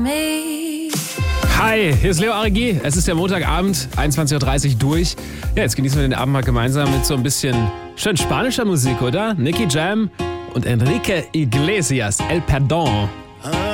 Hi, hier ist Leo Arigi. Es ist der Montagabend, 21.30 Uhr durch. Ja, jetzt genießen wir den Abend mal gemeinsam mit so ein bisschen schön spanischer Musik, oder? Nicky Jam und Enrique Iglesias, El Perdón.